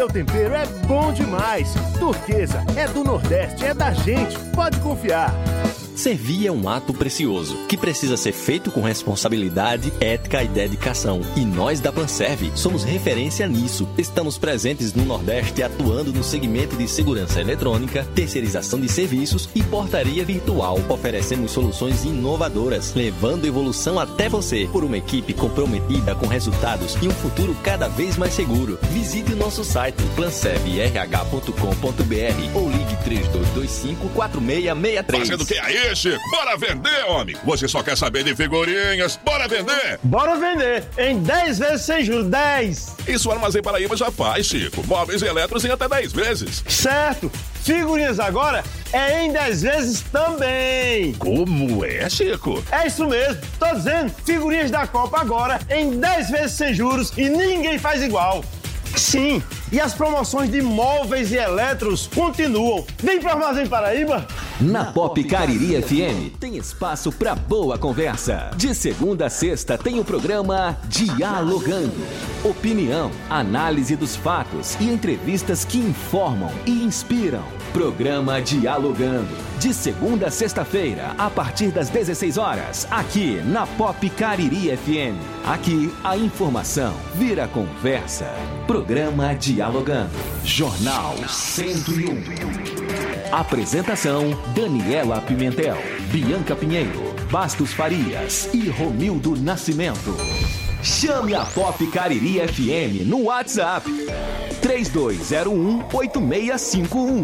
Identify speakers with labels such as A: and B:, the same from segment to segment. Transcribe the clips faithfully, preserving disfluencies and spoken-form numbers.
A: O tempero é bom demais. Turquesa é do Nordeste, é da gente. Pode confiar.
B: Servir é um ato precioso, que precisa ser feito com responsabilidade, ética e dedicação. E nós da Panserv somos referência nisso. Estamos presentes no Nordeste atuando no segmento de segurança eletrônica, terceirização de serviços e portaria virtual. Oferecemos soluções inovadoras, levando evolução até você, por uma equipe comprometida com resultados e um futuro cada vez mais seguro. Visite o nosso site panserv r h ponto com ponto b r ou ligue três dois dois cinco, quatro seis seis três.
C: Fazendo o que aí, Chico? Bora vender, homem! Você só quer saber de figurinhas. Bora vender!
D: Bora vender! Em dez vezes sem juros. dez!
C: Isso o Armazém Paraíba já faz, Chico. Móveis e eletros em até dez vezes.
D: Certo! Figurinhas agora é em dez vezes também.
C: Como é, Chico?
D: É isso mesmo. Tô dizendo, figurinhas da Copa agora em dez vezes sem juros e ninguém faz igual. Sim, e as promoções de móveis e eletros continuam. Vem para Armazém Paraíba.
E: Na Pop Cariri F M tem espaço para boa conversa. De segunda a sexta tem o programa Dialogando. Opinião, análise dos fatos e entrevistas que informam e inspiram. Programa Dialogando. De segunda a sexta-feira, a partir das dezesseis horas, aqui na Pop Cariri F M. Aqui a informação vira conversa. Programa Dialogando. Jornal cento e um. Apresentação: Daniela Pimentel, Bianca Pinheiro, Bastos Farias e Romildo Nascimento. Chame a Pop Cariri F M no WhatsApp três dois zero um, oito seis cinco um.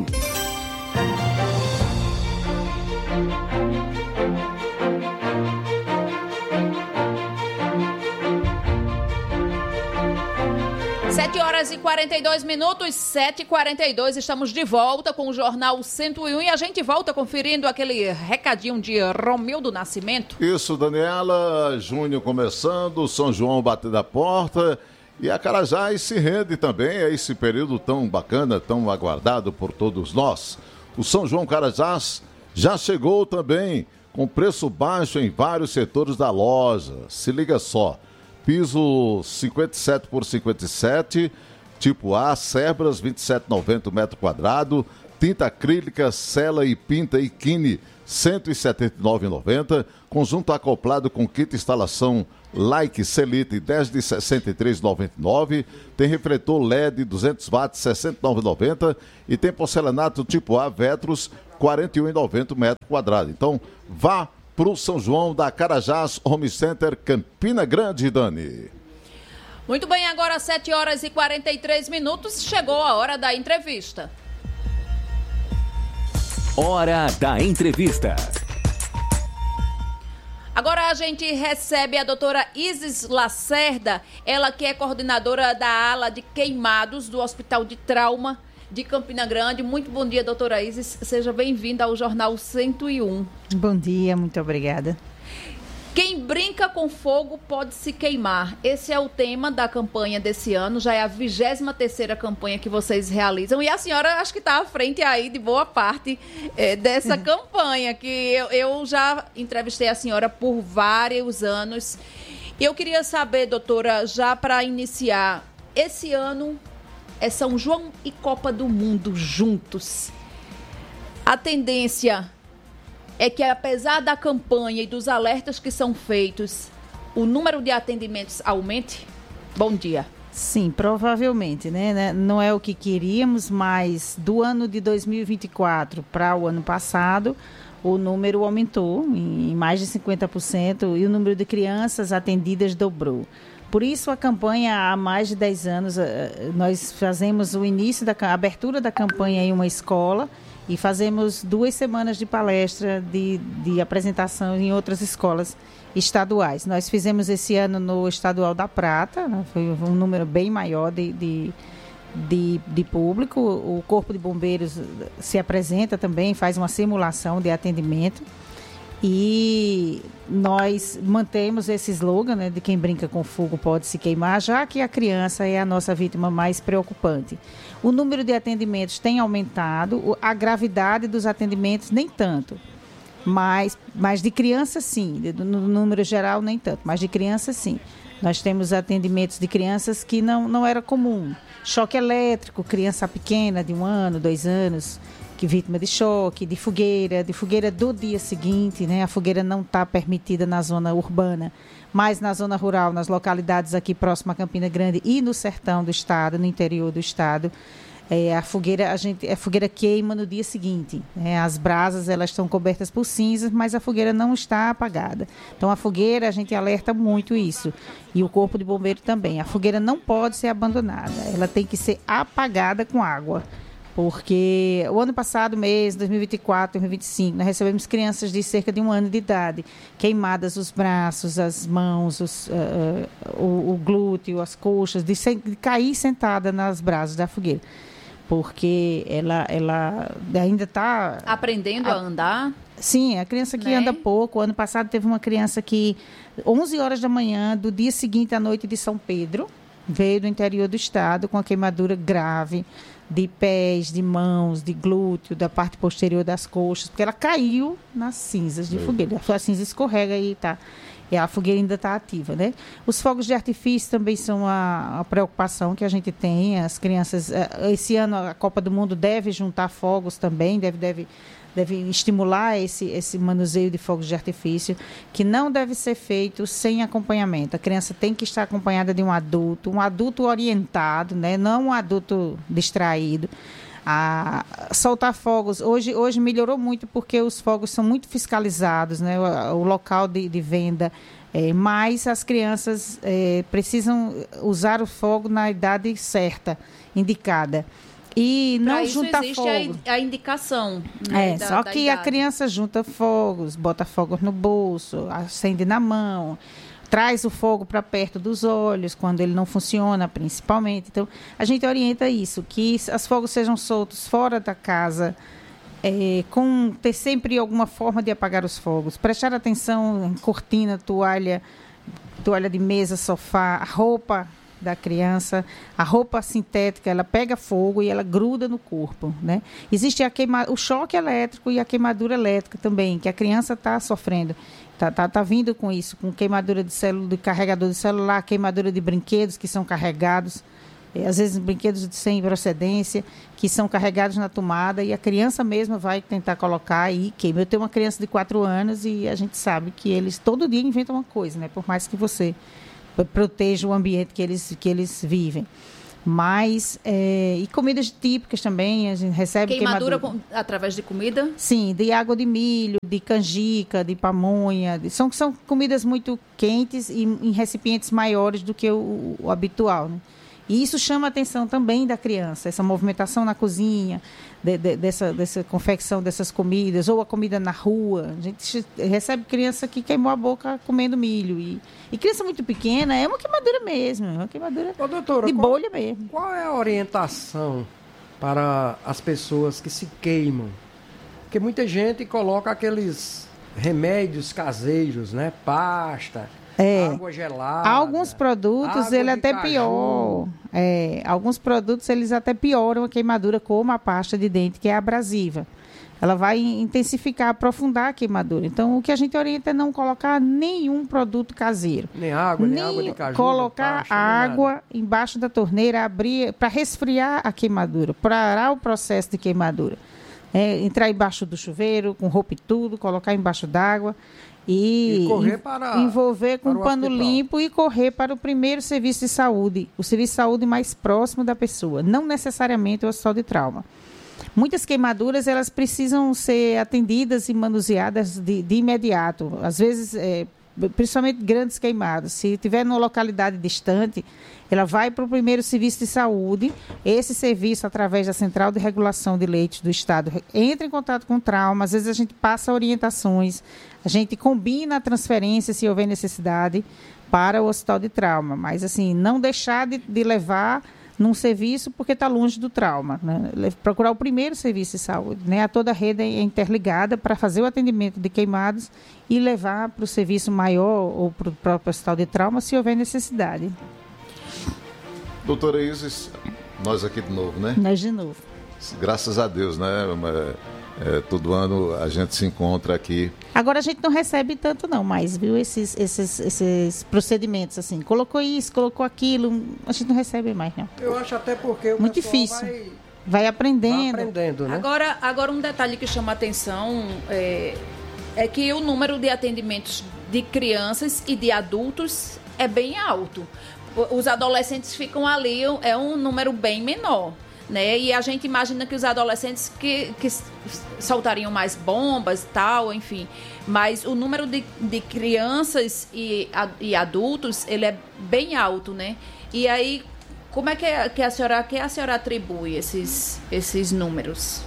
F: sete horas e quarenta e dois minutos, sete e quarenta e dois, estamos de volta com o Jornal cento e um e a gente volta conferindo aquele recadinho de Romildo Nascimento.
G: Isso, Daniela, junho começando, São João batendo a porta e a Carajás se rende também a esse período tão bacana, tão aguardado por todos nós. O São João Carajás já chegou também com preço baixo em vários setores da loja. Se liga só. Piso cinquenta e sete por cinquenta e sete, tipo A, Cerbras, vinte e sete reais e noventa centavos o metro quadrado, tinta acrílica, Sela e Pinta e Kine, cento e setenta e nove reais e noventa centavos, conjunto acoplado com kit instalação Like Selite, dez de sessenta e três reais e noventa e nove centavos, tem refletor L E D duzentos watts, sessenta e nove reais e noventa centavos e tem porcelanato tipo A, Vetros, quarenta e um reais e noventa centavos o metro quadrado. Então, vá para o São João da Carajás Home Center, Campina Grande, Dani.
F: Muito bem, agora sete horas e quarenta e três minutos, chegou a hora da entrevista.
E: Hora da entrevista.
F: Agora a gente recebe a doutora Isis Lacerda, ela que é coordenadora da ala de queimados do Hospital de Trauma de Campina Grande. Muito bom dia, doutora Isis. Seja bem-vinda ao Jornal cento e um.
H: Bom dia, muito obrigada.
F: Quem brinca com fogo pode se queimar. Esse é o tema da campanha desse ano. Já é a vigésima terceira campanha que vocês realizam. E a senhora acho que está à frente aí de boa parte é, dessa campanha, que eu, eu já entrevistei a senhora por vários anos. E eu queria saber, doutora, já para iniciar, esse ano é São João e Copa do Mundo juntos. A tendência é que, apesar da campanha e dos alertas que são feitos, o número de atendimentos aumente? Bom dia.
H: Sim, provavelmente, né? Não é o que queríamos, mas do ano de dois mil e vinte e quatro para o ano passado, o número aumentou em mais de cinquenta por cento e o número de crianças atendidas dobrou. Por isso, a campanha, há mais de dez anos, nós fazemos o início da a abertura da campanha em uma escola e fazemos duas semanas de palestra, de, de apresentação em outras escolas estaduais. Nós fizemos esse ano no Estadual da Prata, né? Foi um número bem maior de, de, de, de público. O Corpo de Bombeiros se apresenta também, faz uma simulação de atendimento. E nós mantemos esse slogan, né, de quem brinca com fogo pode se queimar, já que a criança é a nossa vítima mais preocupante. O número de atendimentos tem aumentado, a gravidade dos atendimentos nem tanto, mas, mas de criança sim, no número geral nem tanto, mas de criança sim. Nós temos atendimentos de crianças que não, não era comum. Choque elétrico, criança pequena de um ano, dois anos, que vítima de choque, de fogueira, de fogueira do dia seguinte, né? A fogueira não está permitida na zona urbana, mas na zona rural, nas localidades aqui próximo a Campina Grande e no sertão do estado, no interior do estado, é, a fogueira a gente, a fogueira queima no dia seguinte. Né? As brasas elas estão cobertas por cinzas, mas a fogueira não está apagada. Então a fogueira a gente alerta muito isso. E o Corpo de Bombeiro também. A fogueira não pode ser abandonada, ela tem que ser apagada com água. Porque o ano passado, mês dois mil e vinte e quatro, dois mil e vinte e cinco, nós recebemos crianças de cerca de um ano de idade, queimadas os braços, as mãos, os, uh, uh, o, o glúteo, as coxas, de, se, de cair sentada nas brasas da fogueira. Porque ela, ela ainda está...
F: Aprendendo a, a andar?
H: Sim, a criança que
F: né?
H: anda pouco. O ano passado teve uma criança que, onze horas da manhã, do dia seguinte à noite de São Pedro, veio do interior do estado com a queimadura grave, de pés, de mãos, de glúteo, da parte posterior das coxas, porque ela caiu nas cinzas de fogueira. A cinza escorrega e tá, e a fogueira ainda está ativa, né? Os fogos de artifício também são a, a preocupação que a gente tem. As crianças, esse ano a Copa do Mundo deve juntar fogos também, deve, deve, deve estimular esse, esse manuseio de fogos de artifício, que não deve ser feito sem acompanhamento. A criança tem que estar acompanhada de um adulto, um adulto orientado, né? Não um adulto distraído. A soltar fogos, hoje, hoje melhorou muito porque os fogos são muito fiscalizados, né? O, o local de, de venda, é, mas as crianças é, precisam usar o fogo na idade certa, indicada. E não juntar fogo.
F: Existe a, a indicação. Né,
H: é,
F: da,
H: só
F: da
H: que
F: idade.
H: A criança junta fogos, bota fogos no bolso, acende na mão, traz o fogo para perto dos olhos, quando ele não funciona, principalmente. Então, a gente orienta isso, que os fogos sejam soltos fora da casa, é, com ter sempre alguma forma de apagar os fogos. Prestar atenção em cortina, toalha, toalha de mesa, sofá, roupa da criança, a roupa sintética, ela pega fogo e ela gruda no corpo, né? Existe a queima, o choque elétrico e a queimadura elétrica também, que a criança está sofrendo. Tá, tá, tá vindo com isso, com queimadura de célula, de carregador de celular, queimadura de brinquedos que são carregados, é, às vezes brinquedos de sem procedência, que são carregados na tomada e a criança mesma vai tentar colocar e queima. Eu tenho uma criança de quatro anos e a gente sabe que eles todo dia inventam uma coisa, né? Por mais que você proteja o ambiente que eles, que eles vivem. Mas, é, e comidas típicas também, a gente recebe
F: queimadura.
H: queimadura.
F: Com, através de comida?
H: Sim, de água de milho, de canjica, de pamonha. De, são, são comidas muito quentes e em recipientes maiores do que o, o habitual, né? E isso chama a atenção também da criança, essa movimentação na cozinha, de, de, dessa, dessa confecção dessas comidas, ou a comida na rua. A gente recebe criança que queimou a boca comendo milho. E, e criança muito pequena é uma queimadura mesmo, é uma queimadura
I: Ô, doutora,
H: de
I: qual,
H: bolha mesmo.
I: Qual é a orientação para as pessoas que se queimam? Porque muita gente coloca aqueles remédios caseiros, né? Pasta...
H: É.
I: Água gelada.
H: Alguns produtos, ele até caju. pior. É, alguns produtos, eles até pioram a queimadura, como a pasta de dente, que é abrasiva. Ela vai intensificar, aprofundar a queimadura. Então, o que a gente orienta é não colocar nenhum produto caseiro.
I: Nem água, nem, nem água de caju.
H: Colocar
I: pasta,
H: água embaixo da torneira, abrir para resfriar a queimadura, parar o processo de queimadura. É, entrar embaixo do chuveiro, com roupa e tudo, colocar embaixo d'água. E,
I: e correr para,
H: envolver com
I: para
H: um pano
I: hospital.
H: limpo e correr para o primeiro serviço de saúde, o serviço de saúde mais próximo da pessoa, não necessariamente o hospital de trauma. Muitas queimaduras, elas precisam ser atendidas e manuseadas de, de imediato, às vezes, é, principalmente grandes queimadas. Se estiver numa localidade distante, ela vai para o primeiro serviço de saúde. Esse serviço, através da Central de Regulação de Leitos do Estado, entra em contato com o trauma. Às vezes a gente passa orientações, a gente combina a transferência, se houver necessidade, para o hospital de trauma. Mas, assim, não deixar de, de levar num serviço porque está longe do trauma, né? Procurar o primeiro serviço de saúde, né? A toda a rede é interligada para fazer o atendimento de queimados e levar para o serviço maior ou para o próprio hospital de trauma, se houver necessidade.
G: Doutora Isis, nós aqui de novo, né?
H: Nós de novo.
G: Graças a Deus, né? É, todo ano a gente se encontra aqui.
H: Agora a gente não recebe tanto não mais, viu? Esses, esses, esses procedimentos, assim. Colocou isso, colocou aquilo, a gente não recebe mais, não.
I: Eu acho até porque o
H: Muito difícil. Vai, vai aprendendo.
I: Vai aprendendo, né?
F: Agora, agora um detalhe que chama a atenção é, é que o número de atendimentos de crianças e de adultos é bem alto. Os adolescentes ficam ali, é um número bem menor. Né? E a gente imagina que os adolescentes que, que soltariam mais bombas e tal, enfim. Mas o número de, de crianças e, e adultos, ele é bem alto, né? E aí, como é que, é, que, a, senhora, que a senhora atribui esses, esses números?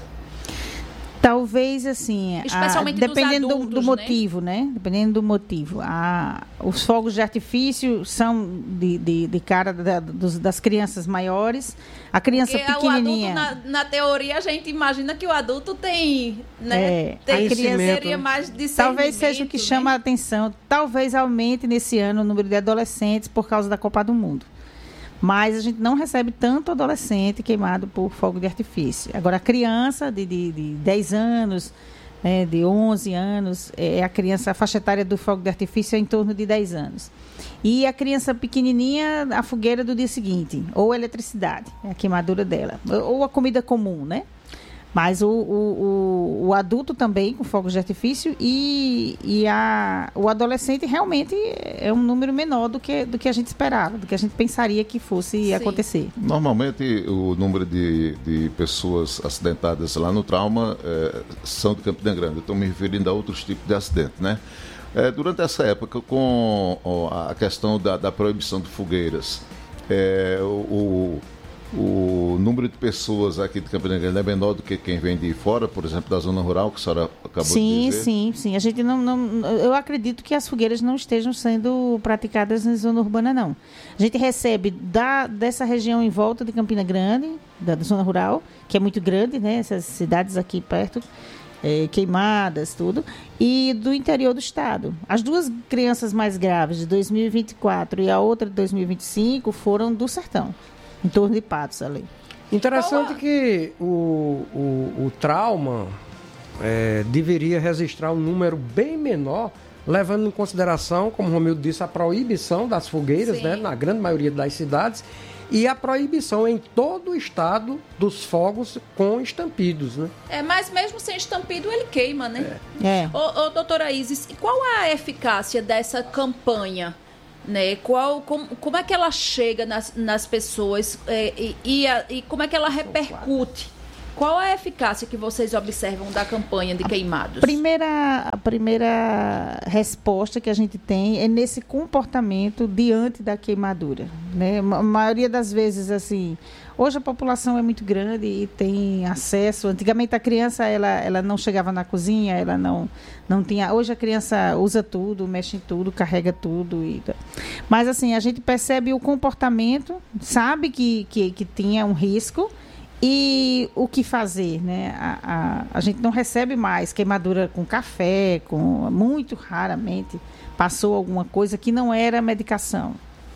H: Talvez, assim,
F: especialmente
H: a, dependendo
F: dos adultos,
H: do, do motivo, né? né? Dependendo do motivo. A, os fogos de artifício são de, de, de cara da, dos, das crianças maiores. A criança
F: Porque
H: pequenininha...
F: O adulto, na, na teoria, a gente imagina que o adulto tem, né?
H: É,
F: tem,
H: a criança
F: seria mais discernimento,
H: talvez seja o que
F: né?
H: chama a atenção. Talvez aumente nesse ano o número de adolescentes por causa da Copa do Mundo. Mas a gente não recebe tanto adolescente queimado por fogo de artifício. Agora, a criança de, de, de dez anos, né, de onze anos, é a criança, a faixa etária do fogo de artifício é em torno de dez anos. E a criança pequenininha, a fogueira do dia seguinte, ou a eletricidade, a queimadura dela, ou a comida comum, né? Mas o, o, o, o adulto também com fogos de artifício e, e a, o adolescente realmente é um número menor do que, do que a gente esperava, do que a gente pensaria que fosse Sim. acontecer.
G: Normalmente o número de, de pessoas acidentadas lá no trauma é, são de Campina Grande. Estou me referindo a outros tipos de acidente, né? É, durante essa época, com ó, a questão da, da proibição de fogueiras, é, o... O número de pessoas aqui de Campina Grande é menor do que quem vem de fora, por exemplo, da zona rural, que a senhora acabou
H: sim,
G: de dizer?
H: Sim, sim, sim. A gente não, não, eu acredito que as fogueiras não estejam sendo praticadas na zona urbana, não. A gente recebe da, dessa região em volta de Campina Grande, da, da zona rural, que é muito grande, né? Essas cidades aqui perto, é, queimadas, tudo, e do interior do estado. As duas crianças mais graves de dois mil e vinte e quatro e a outra de dois mil e vinte e cinco foram do sertão. Em torno de Patos ali.
I: Interessante que o, o, o trauma é, deveria registrar um número bem menor, levando em consideração, como o Romildo disse, a proibição das fogueiras, né, na grande maioria das cidades, e a proibição em todo o estado dos fogos com estampidos, né?
F: É, mas mesmo sem estampido ele queima, né?
H: É. é.
F: Ô, ô, doutora Isis, qual a eficácia dessa campanha? Né? Qual, como, como é que ela chega nas, nas pessoas é, e, e, a, e como é que ela repercute? Qual a eficácia que vocês observam da campanha de queimados?
H: A primeira, a primeira resposta que a gente tem é nesse comportamento diante da queimadura. Né? A maioria das vezes, assim, hoje a população é muito grande e tem acesso. Antigamente a criança ela, ela não chegava na cozinha, ela não, não tinha. Hoje a criança usa tudo, mexe em tudo, carrega tudo. E... Mas assim, a gente percebe o comportamento, sabe que, que, que tinha um risco. E o que fazer, né? A, a, a gente não recebe mais queimadura com café, com, muito raramente passou alguma coisa que não era medicação.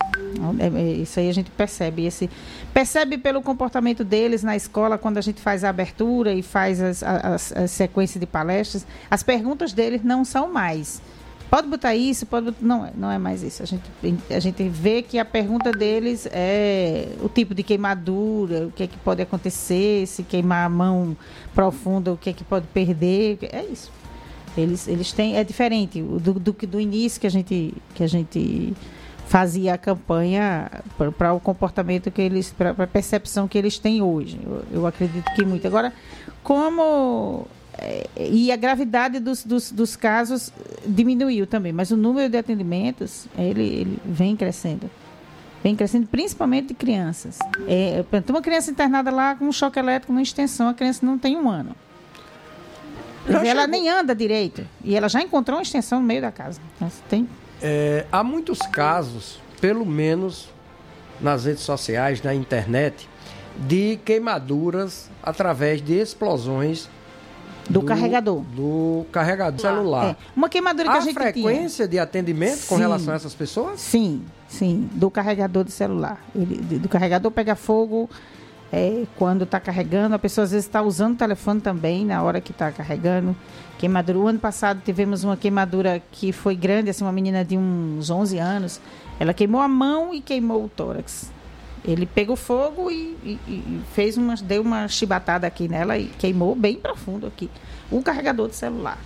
H: Isso aí a gente percebe. Esse, percebe pelo comportamento deles na escola, quando a gente faz a abertura e faz as, as, as sequências de palestras, as perguntas deles não são mais. Pode botar isso, pode botar... Não, não é mais isso. A gente, a gente vê que a pergunta deles é o tipo de queimadura, o que é que pode acontecer, se queimar a mão profunda, o que é que pode perder. É isso. Eles, eles têm... É diferente do, do, do início que a gente, que a gente fazia a campanha para o comportamento que eles... para a percepção que eles têm hoje. Eu, eu acredito que muito. Agora, como... E a gravidade dos, dos, dos casos diminuiu também, mas o número de atendimentos, ele, ele vem crescendo. Vem crescendo, principalmente de crianças. É, uma criança internada lá com um choque elétrico numa extensão, a criança não tem um ano. Ela chegou... nem anda direito. E ela já encontrou uma extensão no meio da casa. Então, tem...
I: é, há muitos casos, pelo menos nas redes sociais, na internet, de queimaduras através de explosões
H: Do, do carregador.
I: Do carregador celular. É.
H: Uma queimadura que
I: a
H: a gente
I: frequência
H: tinha.
I: de atendimento sim, com relação a essas pessoas?
H: Sim, sim. Do carregador de celular. Ele, do carregador pega fogo É, quando está carregando, a pessoa às vezes está usando o telefone também na hora que está carregando. Queimadura. O ano passado tivemos uma queimadura que foi grande, assim, uma menina de uns onze anos. Ela queimou a mão e queimou o tórax. Ele pegou fogo e, e, e fez uma, deu uma chibatada aqui nela e queimou bem profundo aqui. O carregador de celular.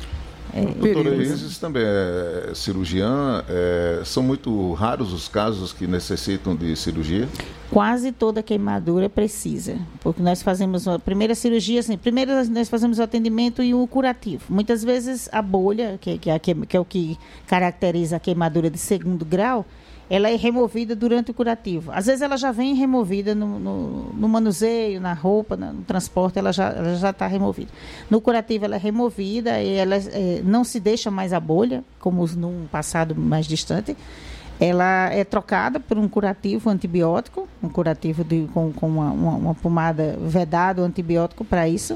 G: É, doutora Isis também é cirurgiã. É, são muito raros os casos que necessitam de cirurgia?
H: Quase toda queimadura precisa, porque nós fazemos a primeira cirurgia, assim, primeiro nós fazemos o atendimento e o curativo. Muitas vezes a bolha, que, que, que é o que caracteriza a queimadura de segundo grau, ela é removida durante o curativo. Às vezes ela já vem removida no, no, no manuseio, na roupa, no transporte, ela já ela já está removida. No curativo ela é removida e ela é, não se deixa mais a bolha, como num passado mais distante. Ela é trocada por um curativo antibiótico, um curativo de, com, com uma, uma, uma pomada vedada, um antibiótico para isso.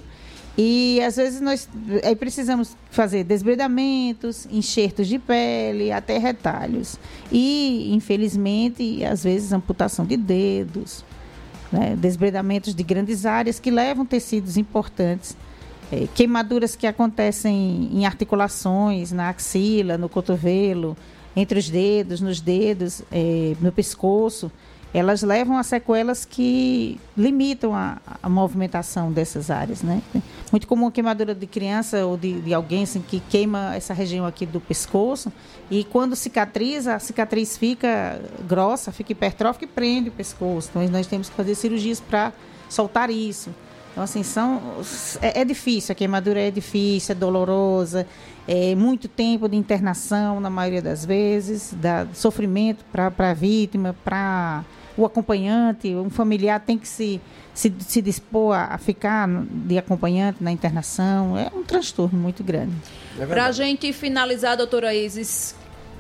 H: E às vezes nós aí precisamos fazer desbridamentos, enxertos de pele, até retalhos. E, infelizmente, às vezes amputação de dedos, né? Desbridamentos de grandes áreas que levam tecidos importantes. É, queimaduras que acontecem em articulações, na axila, no cotovelo, entre os dedos, nos dedos, é, no pescoço. Elas levam a sequelas que limitam a, a movimentação dessas áreas, né? Muito comum a queimadura de criança ou de, de alguém assim, que queima essa região aqui do pescoço e quando cicatriza, a cicatriz fica grossa, fica hipertrófica e prende o pescoço. Então, nós temos que fazer cirurgias para soltar isso. Então, assim, são, é, é difícil, a queimadura é difícil, é dolorosa, é muito tempo de internação, na maioria das vezes, dá sofrimento para a vítima, para o acompanhante, um familiar tem que se, se, se dispor a, a ficar de acompanhante na internação, é um transtorno muito grande.
F: É para a gente finalizar, doutora Isis,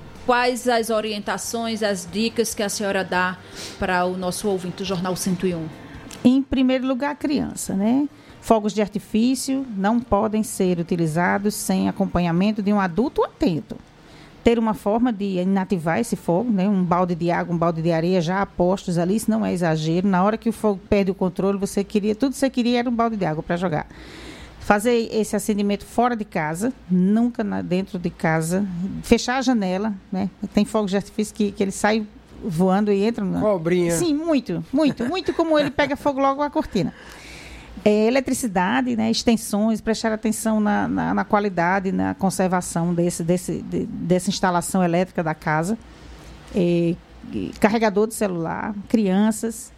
F: quais as orientações, as dicas que a senhora dá para o nosso ouvinte do Jornal cento e um?
H: Em primeiro lugar, a criança, né? Fogos de artifício não podem ser utilizados sem acompanhamento de um adulto atento. Ter uma forma de inativar esse fogo, né? Um balde de água, um balde de areia já apostos ali, isso não é exagero. Na hora que o fogo perde o controle, você queria, tudo que você queria era um balde de água para jogar. Fazer esse acendimento fora de casa, nunca na, dentro de casa. Fechar a janela, né? Tem fogos de artifício que, que eles saem voando e entram. Na...
I: Cobrinha.
H: Sim, muito, muito, muito como ele pega fogo logo a cortina. É, eletricidade, né, extensões, prestar atenção na, na, na qualidade, na conservação desse, desse, de, dessa instalação elétrica da casa. É, carregador de celular, crianças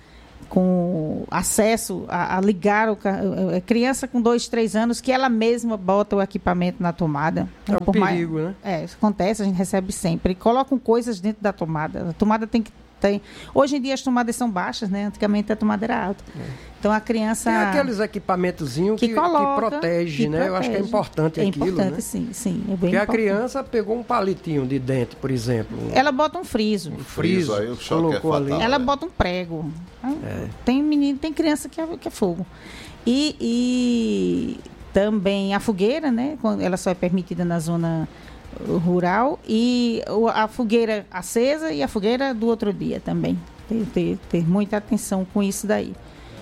H: com acesso a, a ligar, o, a, criança com dois, três anos, que ela mesma bota o equipamento na tomada.
I: É um
H: Por
I: perigo,
H: mais,
I: né?
H: É, isso acontece, a gente recebe sempre. Colocam coisas dentro da tomada. A tomada tem que Tem. Hoje em dia as tomadas são baixas, né? Antigamente a tomada era alta. É. Então a criança...
I: Tem aqueles equipamentozinhos que, que, coloca, que protege, que né? Protege. Eu acho que é importante
H: é
I: aquilo,
H: importante,
I: né?
H: sim, sim. É bem
I: Porque
H: importante.
I: a criança pegou um palitinho de dente, por exemplo.
H: Ela bota um friso.
I: Um friso,
G: aí o choque
I: colocou
G: é fatal,
I: ali.
H: Ela
G: né?
H: bota um prego.
I: É.
H: Tem menino, tem criança que é, que é fogo. E, e também a fogueira, né? Ela só é permitida na zona rural. E a fogueira acesa e a fogueira do outro dia também. Ter, ter, ter muita atenção com isso daí.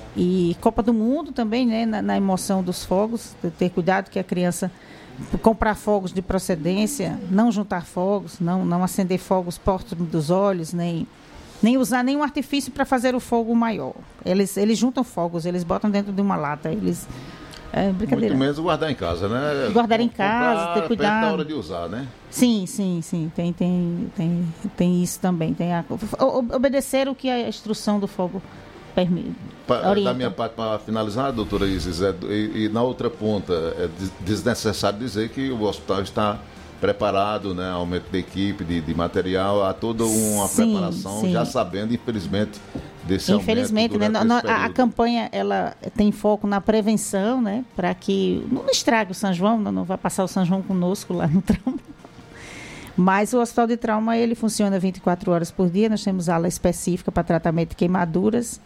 H: E Copa do Mundo também, né, na, na emoção dos fogos, ter cuidado que a criança comprar fogos de procedência, não juntar fogos, não, não acender fogos próximo dos olhos, nem, nem usar nenhum artifício para fazer o fogo maior. Eles, eles juntam fogos, eles botam dentro de uma lata, eles... É brincadeira.
G: Muito menos guardar em casa, né?
H: Guardar em casa, ter cuidado.
G: Perto da hora de usar, né?
H: Sim, sim, sim. Tem, tem, tem, tem isso também. Tem a, obedecer o que a instrução do fogo permite.
G: Pa, da minha parte, para finalizar, doutora Isis, é, e, e na outra ponta, é desnecessário dizer que o hospital está preparado, né? Aumento de equipe, de, de material, há toda uma sim, preparação, sim. Já sabendo, infelizmente, desse
H: Infelizmente,
G: aumento
H: né? No, a, a campanha ela tem foco na prevenção, né? Para que não estrague o São João, não, não vai passar o São João conosco lá no trauma. Mas o hospital de trauma ele funciona vinte e quatro horas por dia. Nós temos ala específica para tratamento de queimaduras.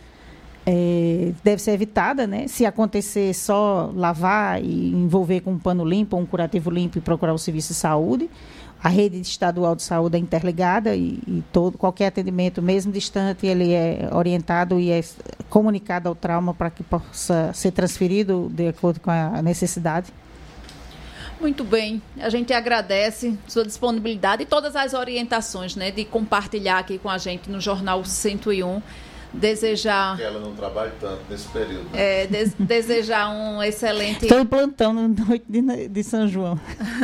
H: É, deve ser evitada, né? Se acontecer, só lavar e envolver com um pano limpo, um curativo limpo e procurar o serviço de saúde. a rede estadual de saúde é interligada e, e todo, qualquer atendimento, mesmo distante, ele é orientado e é comunicado ao trauma para que possa ser transferido de acordo com a necessidade.
F: Muito bem, a gente agradece sua disponibilidade e todas as orientações, né, de compartilhar aqui com a gente no Jornal cento e um. Desejar...
G: Que ela não trabalhe tanto nesse período.
F: É, des, desejar um excelente...
H: Estou em plantão na noite de, de São João.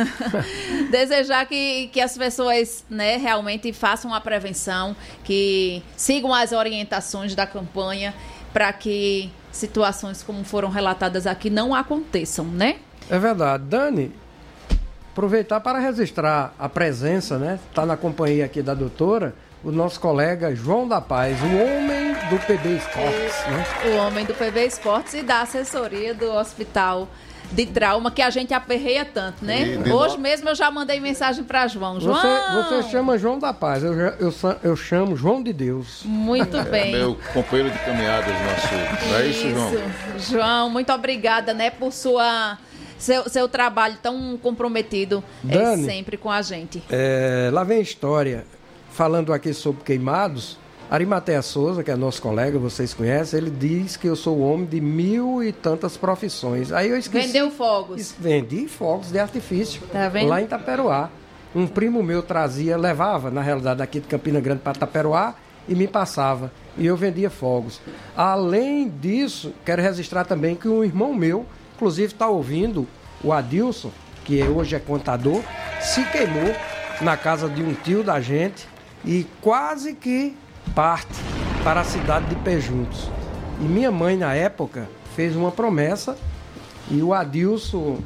F: Desejar que, que as pessoas, né, realmente façam a prevenção, que sigam as orientações da campanha para que situações como foram relatadas aqui não aconteçam, né?
I: É verdade. Dani, aproveitar para registrar a presença, né? Está na companhia aqui da doutora, o nosso colega João da Paz, o homem do P B Esportes, né?
F: O homem do P B Esportes e da assessoria do Hospital de Trauma, que a gente aperreia tanto, né? Hoje no... mesmo eu já mandei mensagem para João. João!
I: Você, você chama João da Paz, eu, eu, eu chamo João de Deus.
F: Muito bem.
G: É meu companheiro de caminhadas no açougue. Não é isso, João?
F: João, muito obrigada, né, por sua... Seu, seu trabalho tão comprometido
I: Dani,
F: é, sempre com a gente.
I: É, lá vem a história, falando aqui sobre queimados. Arimatea Souza, que é nosso colega, vocês conhecem, ele diz que eu sou homem de mil e tantas profissões. Aí eu esqueci.
F: Vendeu fogos.
I: Vendi fogos de artifício.
F: Tá vendo?
I: Lá em Itaperuá. Um primo meu trazia, levava, na realidade, daqui de Campina Grande para Itaperuá e me passava. E eu vendia fogos. Além disso, quero registrar também que um irmão meu, inclusive está ouvindo, o Adilson, que hoje é contador, se queimou na casa de um tio da gente e quase que parte para a cidade de Pejuntos. E minha mãe, na época, fez uma promessa e o Adilson,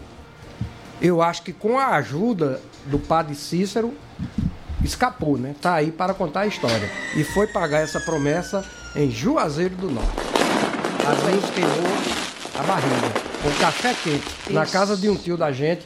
I: eu acho que com a ajuda do padre Cícero, escapou, né? Está aí para contar a história. E foi pagar essa promessa em Juazeiro do Norte. Adilson queimou a barriga com café quente. Isso. Na casa de um tio da gente,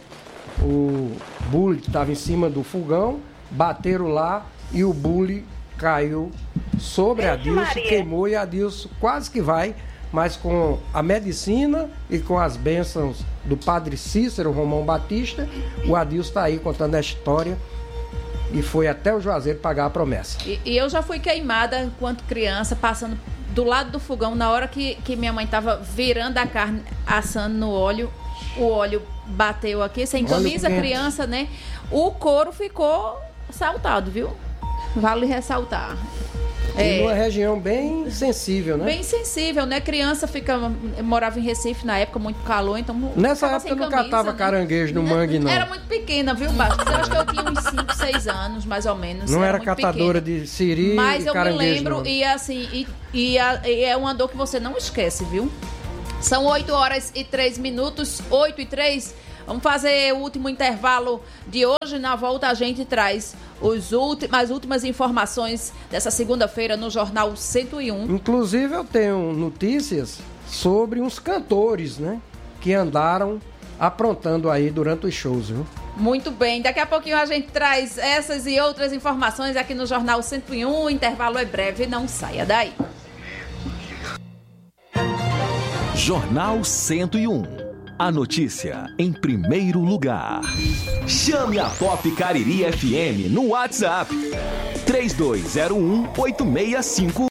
I: o bule que estava em cima do fogão, bateram lá e o bule caiu sobre a Adilson, queimou e a Adilson quase que vai, mas com a medicina e com as bênçãos do padre Cícero Romão Batista, o Adilson está aí contando a história e foi até o Juazeiro pagar a promessa.
F: E, e eu já fui queimada enquanto criança, passando do lado do fogão, na hora que, que minha mãe estava virando a carne, assando no óleo, o óleo bateu aqui, sem camisa, criança, né? O couro ficou saltado, viu? Vale ressaltar.
I: É uma região bem sensível, né?
F: Bem sensível, né? Criança fica... Eu morava em Recife na época, muito calor, então...
I: Nessa época eu não catava né? caranguejo no mangue, não.
F: Era muito pequena, viu, Bastos? Eu acho que eu tinha uns cinco, seis anos, mais ou menos.
I: Não era,
F: era
I: catadora pequena. De siri
F: Mas
I: e
F: eu
I: caranguejo,
F: me lembro,
I: não.
F: e assim... E, e, a, e é uma dor que você não esquece, viu? São oito horas e três minutos, oito e três. Vamos fazer o último intervalo de hoje. Na volta a gente traz os ulti- as últimas informações dessa segunda-feira no Jornal cento e um.
I: Inclusive eu tenho notícias sobre uns cantores, né? Que andaram aprontando aí durante os shows, viu?
F: Muito bem. Daqui a pouquinho a gente traz essas e outras informações aqui no Jornal cento e um. O intervalo é breve, não saia daí.
E: Jornal cento e um. A notícia em primeiro lugar. Chame a Pop Cariri F M no WhatsApp três dois zero um oito seis cinco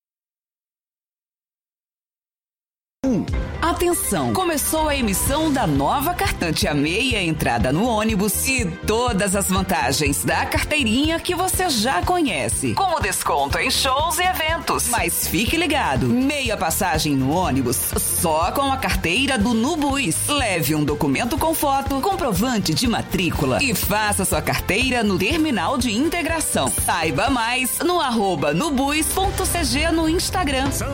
E: um.
J: Atenção! Começou a emissão da nova cartante A Meia Entrada no ônibus e todas as vantagens da carteirinha que você já conhece, como desconto em shows e eventos. Mas fique ligado, meia passagem no ônibus só com a carteira do Nubus. Leve um documento com foto, comprovante de matrícula e faça sua carteira no terminal de integração. Saiba mais no arroba nubus ponto c g no Instagram.